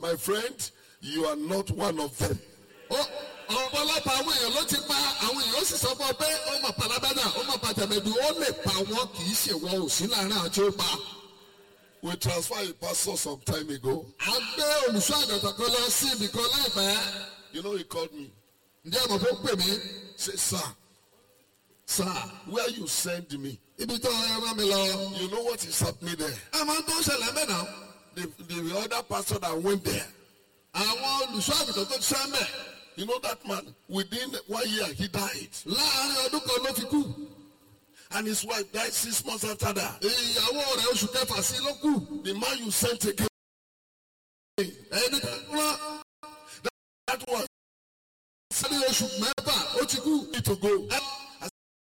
My friend, you are not one of them. Ọ̀pọ̀lọpọ̀ àwọn èèyàn ló ti pa àwọn èèyàn ó sì sọ fún ọ pé ó mà pa lábẹ́dà ó mà pa tẹ̀mẹ̀dù ó lè pa wọn kì í ṣèwọ òsín láàrin àwọn tí ó pa. We transferred a pastor some time ago. A gbé olùṣọ́ àgùntàn kan lọ sí ibì kan láìpẹ́. You know, he called me. Ǹjẹ́ àmọ̀ fún pè mí? Say, sir, where you send me? Ibi tó ẹ rán mi lọ. You know what is happening there? Ẹ máa ń tó ṣẹlẹ̀ bẹ́ẹ̀ náà. The other pastor that went there. Àwọn olùṣọ́ àgùntàn tó ti ṣẹ́ mẹ́. You know that man, within 1 year, he died. Láàárín ọdún kan ló fi kú. And his wife died 6 months after that. Ìyàwó rẹ̀ oṣù kẹfà sí ló kù. The man you sent again. Ẹni tó rán. That was. Ní oṣù mẹ́fà ó ti kú. Need to go.